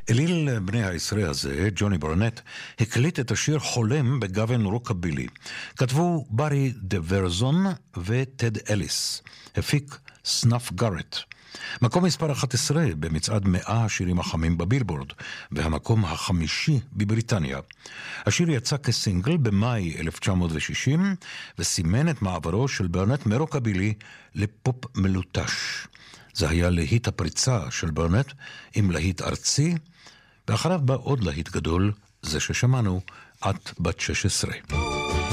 אליל בני העשרה הזה, ג'וני ברנט, הקליט את השיר חולם בגוון רוקבילי. כתבו ברי דה ורזון וטד אליס. הפיק סנאף גארט. מקום מספר 11 במצעד 100 השירים החמים בבילבורד, והמקום החמישי בבריטניה. השיר יצא כסינגל במאי 1960, וסימן את מעברו של ברנט מרוקבילי לפופ מלוטש. זה היה להיט הפריצה של ברנט עם להיט ארצי, ואחריו בא עוד להיט גדול, זה ששמענו, את בת 16.